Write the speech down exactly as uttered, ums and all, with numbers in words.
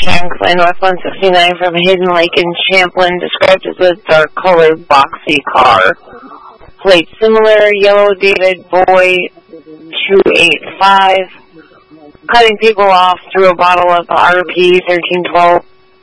description because I know it's one sixty-nine from Hidden Lake in Champlin, described as a dark-colored, boxy car. Plate similar, yellow David Boy two eighty-five. Cutting people off through a bottle of R P thirteen twelve